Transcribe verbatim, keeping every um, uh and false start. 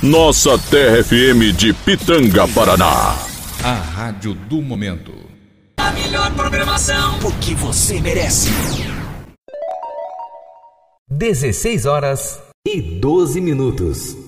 Nossa Terra F M de Pitanga, Paraná. A rádio do momento. A melhor programação, porque você merece. dezesseis horas e doze minutos.